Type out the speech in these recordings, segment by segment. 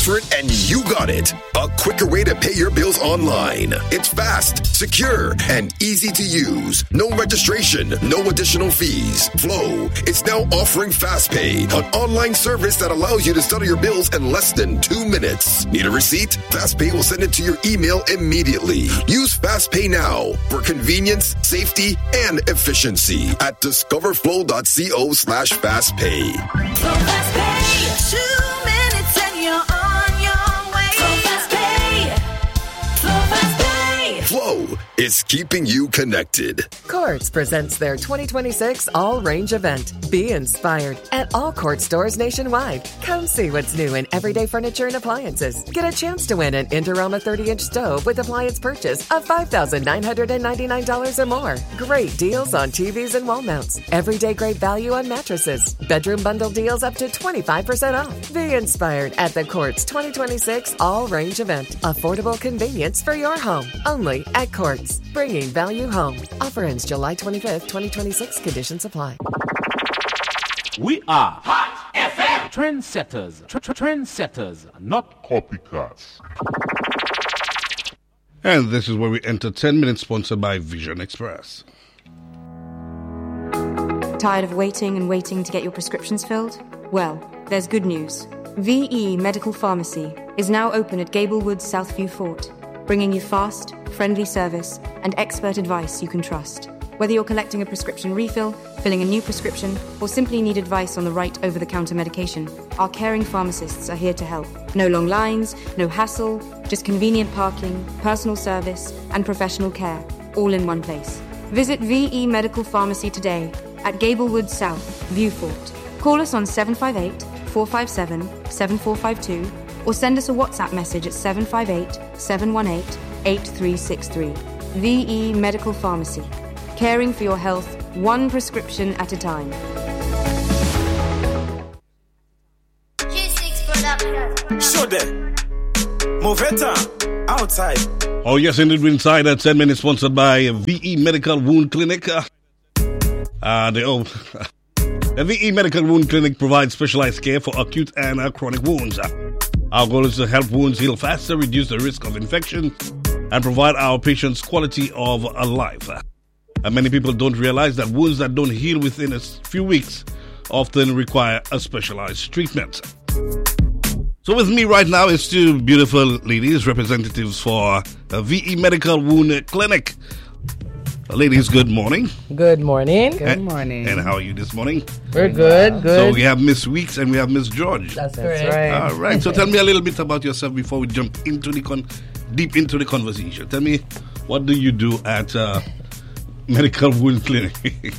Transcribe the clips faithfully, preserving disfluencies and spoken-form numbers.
for it and you got it. A quicker way to pay your bills online. It's fast, secure, and easy to use. No registration, no additional fees. Flow is now offering FastPay, an online service that allows you to settle your bills in less than two minutes. Need a receipt? FastPay will send it to your email immediately. Use FastPay now for convenience, safety, and efficiency at discoverflow.co slash FastPay. So FastPay, two minutes and you're on your way. So FastPay, Flow FastPay. Flow is keeping you connected. Quartz presents their twenty twenty-six All-Range event. Be inspired at all Quartz stores nationwide. Come see what's new in everyday furniture and appliances. Get a chance to win an Indorama thirty-inch stove with appliance purchase of five thousand nine hundred ninety-nine dollars or more. Great deals on T Vs and wall mounts. Everyday great value on mattresses. Bedroom bundle deals up to twenty-five percent off. Be inspired at the Quartz twenty twenty-six All-Range event. Affordable convenience for your home. Only at Quartz. Bringing value home. Offer ends July twenty-fifth, twenty twenty-six. Conditions apply. We are Hot F M trendsetters, tr- tr- trendsetters, not copycats. And this is where we enter ten minutes, sponsored by Vision Express. Tired of waiting and waiting to get your prescriptions filled? Well, there's good news. V E Medical Pharmacy is now open at Gablewood Southview Fort, bringing you fast, friendly service and expert advice you can trust. Whether you're collecting a prescription refill, filling a new prescription, or simply need advice on the right over-the-counter medication, our caring pharmacists are here to help. No long lines, no hassle, just convenient parking, personal service, and professional care, all in one place. Visit V E Medical Pharmacy today at Gablewood South, Viewfort. Call us on seven five eight, four five seven, seven four five two or send us a WhatsApp message at seven five eight, seven one eight, eight three six three. V E Medical Pharmacy. Caring for your health, one prescription at a time. G six Production. Show them. Move it on. Outside. Oh, yes, indeed, we're inside at ten minutes, sponsored by V E Medical Wound Clinic. Uh, uh, the, oh, the V E Medical Wound Clinic provides specialized care for acute and uh, chronic wounds. Uh, our goal is to help wounds heal faster, reduce the risk of infection, and provide our patients quality of a life. Uh, and many people don't realize that wounds that don't heal within a few weeks often require a specialized treatment. So with me right now is two beautiful ladies, representatives for the V E Medical Wound Clinic. Ladies, good morning. Good morning. Good and, morning. And how are you this morning? We're good, good. So we have Miss Weeks and we have Miss George. That's, That's correct. right. All right. So tell me a little bit about yourself before we jump into the con- deep into the conversation. Tell me, what do you do at uh, Medical Wound Clinic?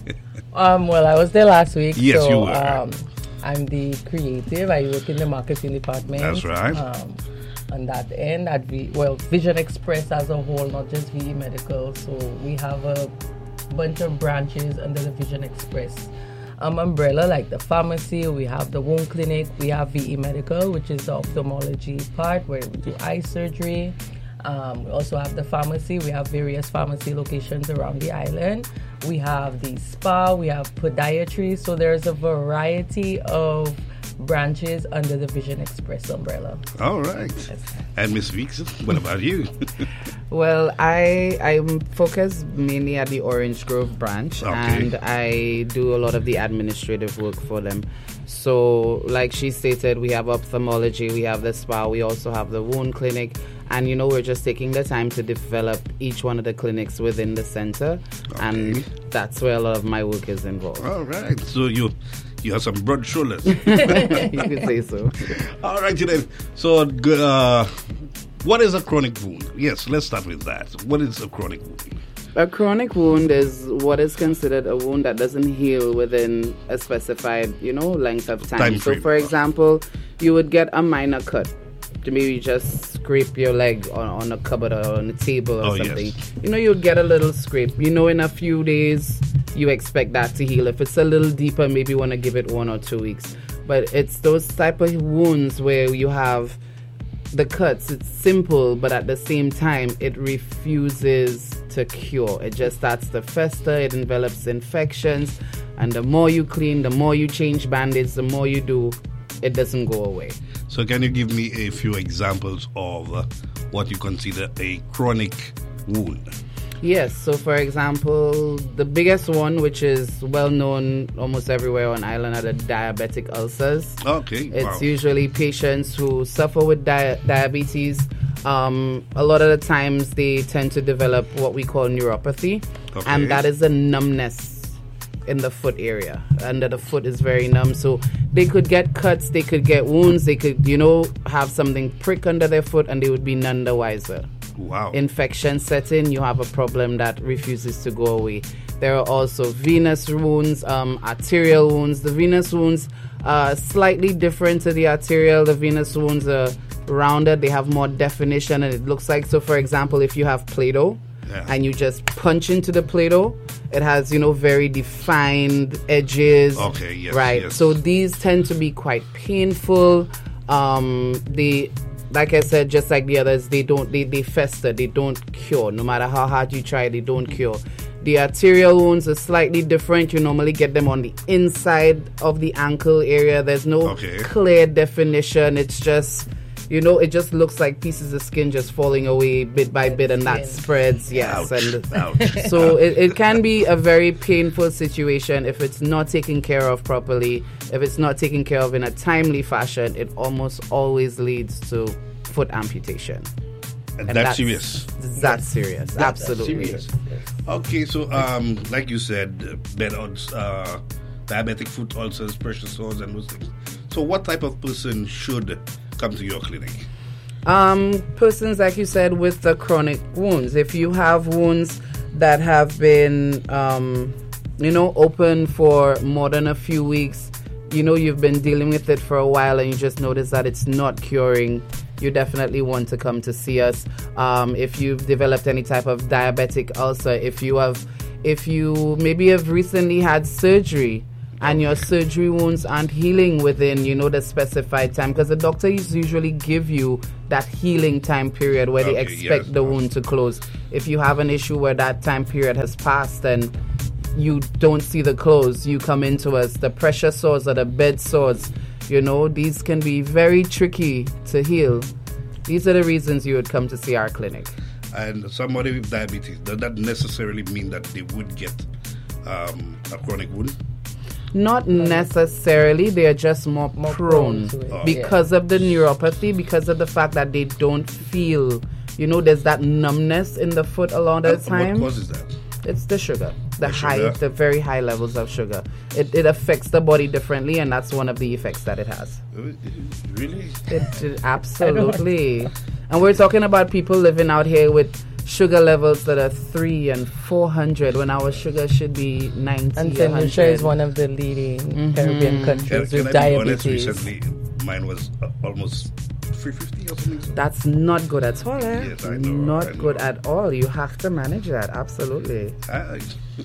um, well, I was there last week. Yes, so, you were. Um, I'm the creative. I work in the marketing department. That's right. Um, on that end, at v- well, Vision Express as a whole, not just V E Medical. So we have a bunch of branches under the Vision Express um, umbrella, like the pharmacy. We have the wound clinic. We have V E Medical, which is the ophthalmology part where we do eye surgery. Um, we also have the pharmacy. We have various pharmacy locations around the island. We have the spa. We have podiatry. So there's a variety of branches under the Vision Express umbrella. All right. And Miss Weeks, what about you? Well, I I'm focused mainly at the Orange Grove branch, Okay. and I do a lot of the administrative work for them. So, like she stated, we have ophthalmology, we have the spa, we also have the wound clinic, and you know, we're just taking the time to develop each one of the clinics within the center, Okay. and that's where a lot of my work is involved. All right. So you you have some broad shoulders. You could say so. All right, then. So, uh, what is a chronic wound? Yes, let's start with that. What is a chronic wound? A chronic wound is what is considered a wound that doesn't heal within a specified, you know, length of time. Time so, frame. for example, you would get a minor cut. Maybe you just scrape your leg on, on a cupboard or on a table or Oh, something. yes. You know, you'll get a little scrape. You know, in a few days, you expect that to heal. If it's a little deeper, maybe you want to give it one or two weeks. But it's those type of wounds where you have the cuts. It's simple, but at the same time, it refuses to cure. It just starts to fester. It envelops infections. And the more you clean, the more you change band-aids, the more you do, it doesn't go away. So can you give me a few examples of uh, what you consider a chronic wound? Yes, so for example, the biggest one, which is well known almost everywhere on island, are the diabetic ulcers. Okay, It's wow. usually patients who suffer with di- diabetes. Um, a lot of the times they tend to develop what we call neuropathy, Okay. and that is a numbness in the foot area. Under the foot is very numb, so they could get cuts, they could get wounds, they could, you know, have something prick under their foot, and they would be none the wiser. Wow. Infection set in, you have a problem that refuses to go away. There are also venous wounds, um, arterial wounds. The venous wounds are slightly different to the arterial. The venous wounds are rounded, they have more definition, and it looks like, so for example, if you have Play-Doh, Yeah. and you just punch into the Play-Doh, it has, you know, very defined edges. Okay, yes, Right. yes. So these tend to be quite painful. Um, they, like I said, just like the others, they don't, they, they fester, they don't cure. No matter how hard you try, they don't cure. The arterial wounds are slightly different. You normally get them on the inside of the ankle area. There's no Okay. clear definition. It's just, you know, it just looks like pieces of skin just falling away bit by bit, and that spreads. Yes, Ouch. and Ouch. so it, it can be a very painful situation if it's not taken care of properly. If it's not taken care of in a timely fashion, it almost always leads to foot amputation. And And that's serious. That's serious. That's Absolutely. serious. Okay, so um, like you said, uh, bed odds, uh, diabetic foot ulcers, pressure sores, and those things. So, what type of person should come to your clinic? Um, persons, like you said, with the chronic wounds. If you have wounds that have been, um, you know, open for more than a few weeks, you know, you've been dealing with it for a while, and you just notice that it's not curing, you definitely want to come to see us. Um, if you've developed any type of diabetic ulcer, if you have, if you maybe have recently had surgery, and your surgery wounds aren't healing within, you know, the specified time, because the doctors usually give you that healing time period where they Okay, expect yes. the wound to close. If you have an issue where that time period has passed and you don't see the close, you come into us. The pressure sores or the bed sores, you know, these can be very tricky to heal. These are the reasons you would come to see our clinic. And somebody with diabetes, does that necessarily mean that they would get um, a chronic wound? Not necessarily, they are just more, More prone, prone to it, Oh. because of the neuropathy, because of the fact that they don't feel, you know, there's that numbness in the foot a lot of And the time. what causes that? It's the sugar, the, The high, sugar? the very high levels of sugar. It, it affects the body differently, and that's one of the effects that it has. Uh, Really? It, it- absolutely. And we're talking about people living out here with sugar levels that are three and four hundred, when our sugar should be ninety. And Saint Lucia one hundred. is one of the leading Mhm. Caribbean Can, countries can with I be honest? diabetes. Recently, mine was uh, almost three fifty or something. So. That's not good at all, eh? Yes, I know, Not I know. good at all. You have to manage that. Absolutely. Ah,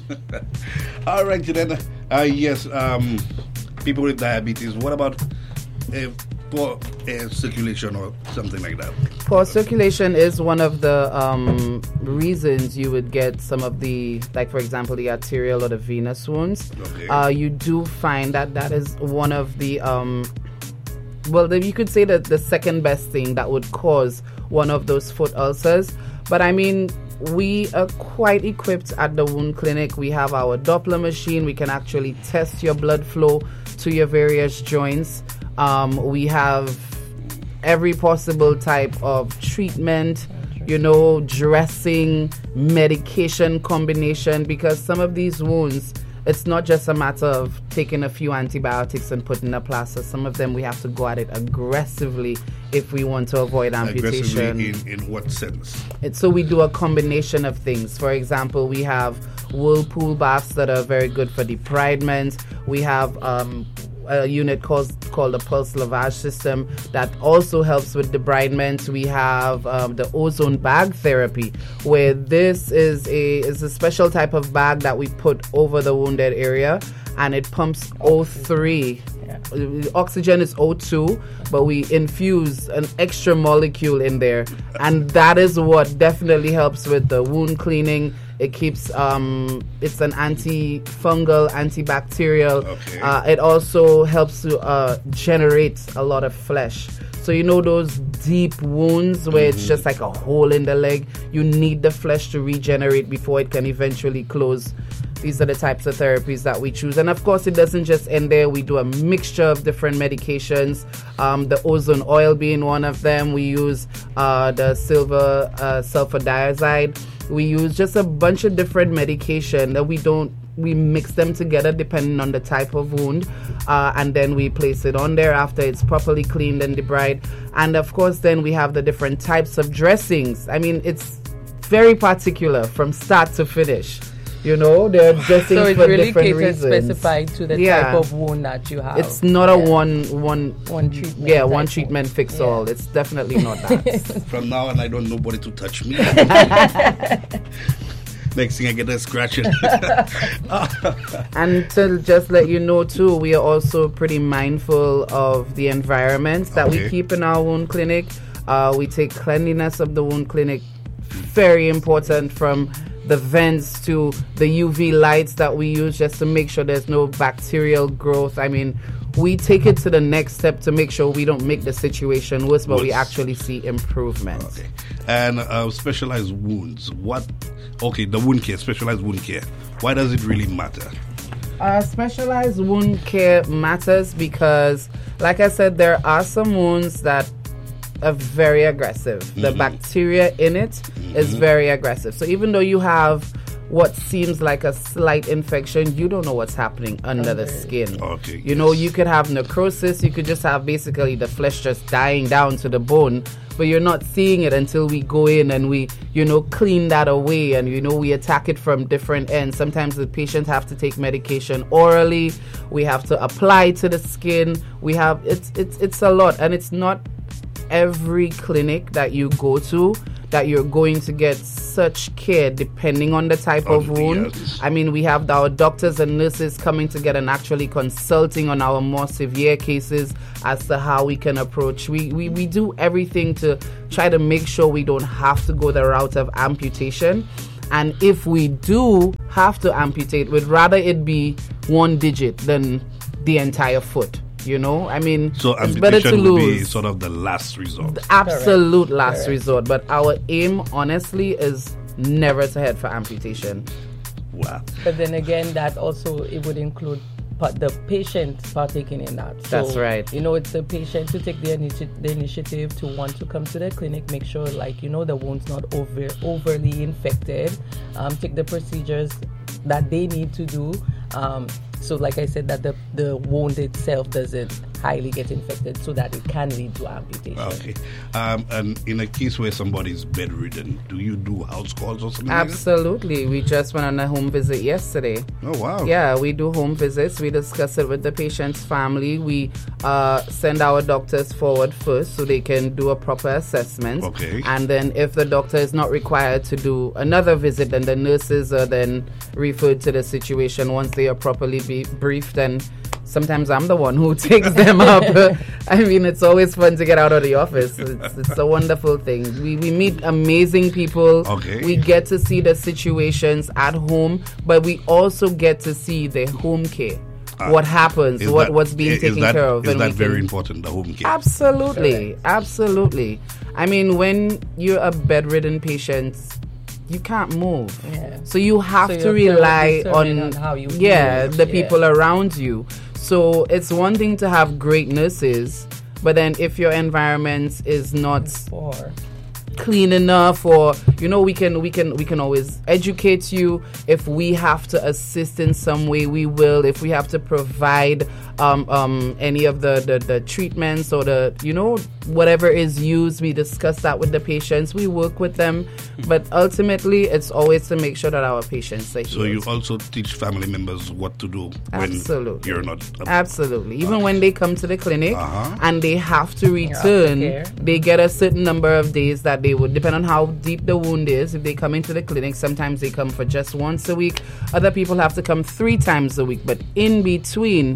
all right, then. Uh, yes, um, people with diabetes. What about uh, poor uh, circulation or something like that? Poor circulation is one of the um, reasons you would get some of the, like for example, the arterial or the venous wounds. Okay. Uh, you do find that that is one of the, um, well, the, you could say that the second best thing that would cause one of those foot ulcers. But I mean, we are quite equipped at the wound clinic. We have our Doppler machine. We can actually test your blood flow to your various joints. Um, we have every possible type of treatment, you know, dressing, medication combination, because some of these wounds, it's not just a matter of taking a few antibiotics and putting a plaster. Some of them we have to go at it aggressively if we want to avoid amputation. Aggressively in, in what sense? It's, so we do a combination of things. For example, we have whirlpool baths that are very good for debridement. We have um, a unit called, called the pulse lavage system that also helps with debridement. We have um, the ozone bag therapy, where this is a is a special type of bag that we put over the wounded area, and it pumps O three. Oxygen is O two, but we infuse an extra molecule in there, and that is what definitely helps with the wound cleaning. It keeps, um, it's an antifungal, antibacterial. Okay. Uh, it also helps to uh, generate a lot of flesh. So you know those deep wounds where Mm-hmm. it's just like a hole in the leg? You need the flesh to regenerate before it can eventually close. These are the types of therapies that we choose. And of course, it doesn't just end there. We do a mixture of different medications. Um, the ozone oil being one of them. We use uh, the silver uh, sulfur diazide. We use just a bunch of different medication that we don't, we mix them together depending on the type of wound. Uh, and then we place it on there after it's properly cleaned and debrided. And of course, then we have the different types of dressings. I mean, it's very particular from start to finish. You know, there are dressings So it for really different caters reasons. specified to the Yeah. type of wound that you have. It's not a Yeah. one one One treatment Yeah, type one of- treatment fix yeah. all. It's definitely not that. From now on, I don't nobody to touch me. Next thing I get a scratching. And to just let you know too, we are also pretty mindful of the environment that Okay. we keep in our wound clinic. Uh, we take cleanliness of the wound clinic very important, from the vents to the U V lights that we use just to make sure there's no bacterial growth. I mean, we take it to the next step to make sure we don't make the situation worse, but we Worse. actually see improvement. Okay. And uh, specialized wounds. What? Okay, the wound care, specialized wound care. Why does it really matter? Uh, specialized wound care matters because, like I said, there are some wounds that are very aggressive. The bacteria in it is very aggressive. So even though you have what seems like a slight infection, you don't know what's happening under the skin. Okay, You know, yes. you could have necrosis, you could just have basically the flesh just dying down to the bone, but you're not seeing it until we go in and we, you know, clean that away, and, you know, we attack it from different ends. Sometimes the patients have to take medication orally, we have to apply to the skin, we have, it's, it's, it's a lot, and it's not every clinic that you go to that you're going to get such care depending on the type Oh, of wound. yes. I mean, we have our doctors and nurses coming together and actually consulting on our more severe cases as to how we can approach. We, we, we do everything to try to make sure we don't have to go the route of amputation. And if we do have to amputate, we'd rather it be one digit than the entire foot. You know, I mean, So it's better to amputation would be lose. sort of the last resort. Absolute last Correct. resort. But our aim, honestly, is never to head for amputation. Wow. But then again, that also, it would include pa- the patient partaking in that. So, That's right. You know, it's the patient to take the, initi- the initiative to want to come to the clinic, make sure, like, you know, the wound's not over overly infected, um, take the procedures that they need to do. Um, so, like I said, that the, the wound itself doesn't highly get infected so that it can lead to amputation. Okay. Um, and in a case where somebody's bedridden, do you do house calls or something Absolutely. We just went on a home visit yesterday. like that? Oh, wow. Yeah, we do home visits. We discuss it with the patient's family. We uh, send our doctors forward first so they can do a proper assessment. Okay. And then if the doctor is not required to do another visit, then the nurses are then referred to the situation once they are properly be briefed. And sometimes I'm the one who takes them up. I mean, it's always fun to get out of the office. It's, it's a wonderful thing. We, we meet amazing people. Okay. We get to see the situations at home, but we also get to see the home care. Ah, what happens, Is what, that- what's being is taken that- care of. Is and that we very can- important, the home care? Absolutely, absolutely. I mean, when you're a bedridden patient, you can't move. Yeah. So you have So to you're rely determined on, on how you yeah, feel. the Yeah. people around you. So it's one thing to have great nurses, but then if your environment is not Or clean enough, or you know, we can we can we can always educate you. If we have to assist in some way, we will. If we have to provide um, um, any of the, the the treatments or the, you know, whatever is used, we discuss that with the patients. We work with them, but ultimately it's always to make sure that our patients are So healed. you also teach family members what to do when Absolutely. you're not... Absolutely. Even when they come to the clinic Uh-huh. and they have to return, aftercare. they get a certain number of days that they would, depend on how deep the wound is. If they come into the clinic, sometimes they come for just once a week. Other people have to come three times a week. But in between, we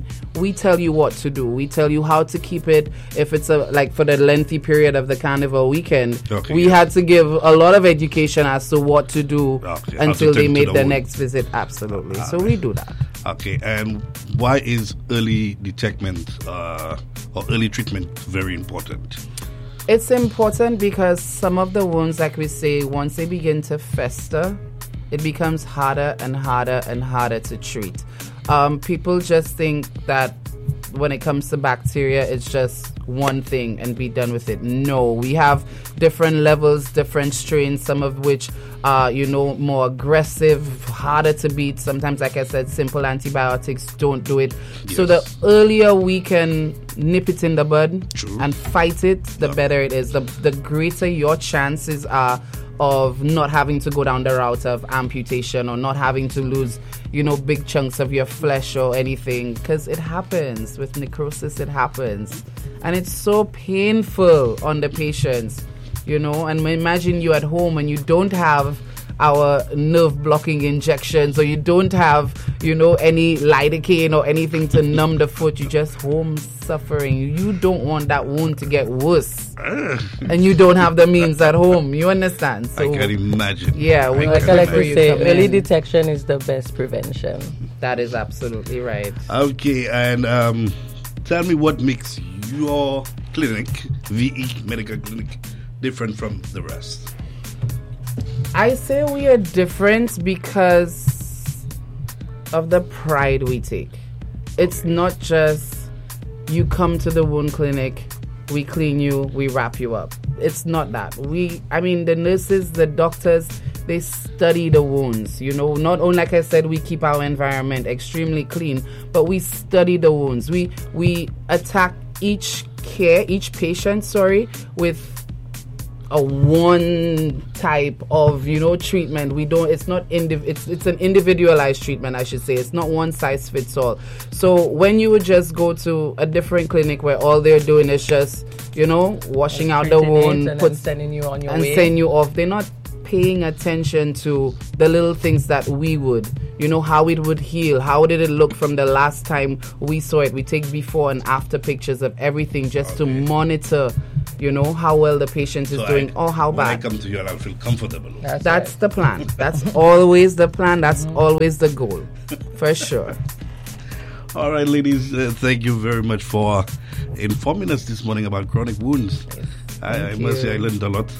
we tell you what to do. We tell you how to keep it. If it's a like for the lengthy period of the carnival weekend, Okay, we yeah. had to give a lot of education as to what to do Okay, how until to they tend to made the the wound. next visit. Absolutely. So we do that. Okay, and why is early detectment uh, or early treatment very important? It's important because some of the wounds, like we say, once they begin to fester, it becomes harder and harder and harder to treat. Um, people just think that when it comes to bacteria, it's just one thing and be done with it. No, we have different levels, different strains, some of which are, you know, more aggressive, harder to beat. Sometimes, like I said, simple antibiotics don't do it. So the earlier we can nip it in the bud True. and fight it, the better it is. The, the greater your chances are of not having to go down the route of amputation or not having to lose, you know, big chunks of your flesh or anything, because it happens with necrosis. It happens, and it's so painful on the patients, you know. And imagine you at home and you don't have our nerve blocking injections, or you don't have, you know, any lidocaine or anything to numb the foot. You just home suffering. You don't want that wound to get worse, and you don't have the means at home. You understand? So I can imagine. yeah, we I Like, can like where we you say, come early in. detection is the best prevention. That is absolutely right. Okay, and um, tell me what makes your clinic, V E Medical Clinic, different from the rest. I say we are different because of the pride we take. It's not just you come to the wound clinic, we clean you, we wrap you up. It's not that. We, I mean, the nurses, the doctors, they study the wounds. You know, not only, like I said, we keep our environment extremely clean, but we study the wounds. We we attack each care, each patient, sorry, with a one type of, you know, treatment. We don't, it's not indiv- it's it's an individualized treatment, I should say. It's not one size fits all. So when you would just go to a different clinic where all they're doing is just, you know, washing out the Treating it wound, and put then sending you on your and way. send you off, they're not paying attention to the little things that we would, you know, how it would heal, how did it look from the last time we saw it. We take before and after pictures of everything just to monitor, you know, how well the patient is So doing I, or how when I bad. come to you, I'll feel comfortable. That's, That's right. the plan. That's always the plan. That's always the goal, for sure. All right, ladies, uh, thank you very much for informing us this morning about chronic wounds. I, I must say I learned a lot.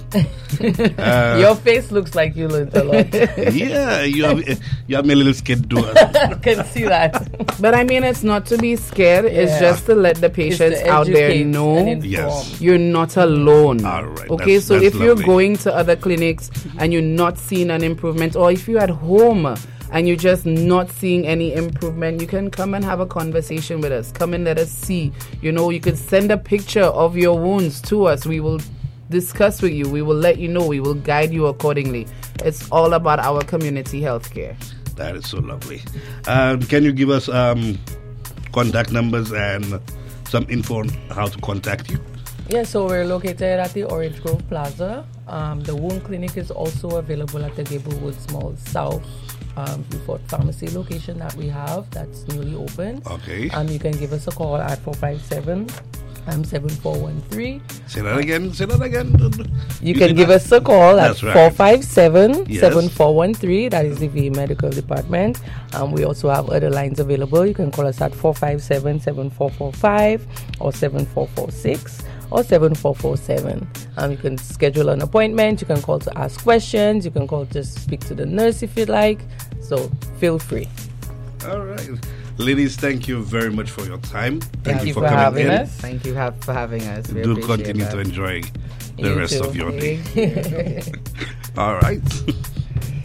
Uh, Your face looks like you learned a lot. yeah, you have, you have me a little scared to I can see that. But I mean, it's not to be scared. It's Yeah. just to let the It's patients to out there educate know and inform. Yes. you're not alone. All right, Okay, that's- so that's if you're lovely. going to other clinics and you're not seeing an improvement, or if you're at home and you're just not seeing any improvement, you can come and have a conversation with us. Come and let us see. You know, you could send a picture of your wounds to us. We will discuss with you. We will let you know. We will guide you accordingly. It's all about our community healthcare. That is so lovely. Um, can you give us um, contact numbers and some info on how to contact you? Yeah, so we're located at the Orange Grove Plaza. Um, the wound clinic is also available at the Gable Woods Mall South um, Beaufort Pharmacy location that we have that's newly open. Okay. Um, you can give us a call at four five seven, seven four one three. Say that again. Say that again. You, You can did give that? us a call at That's right. four five seven, Yes. seven four one three. That is the V E Medical Department. Um, we also have other lines available. You can call us at four five seven, seven four four five or seven four four six or seven four four seven. Um, you can schedule an appointment. You can call to ask questions. You can call to speak to the nurse if you'd like. So feel free. All right. Ladies, thank you very much for your time. Thank, Thank you you for for coming having in. us. Thank you have, for having us. We Do appreciate continue that. to enjoy the You rest too. of your day. All right.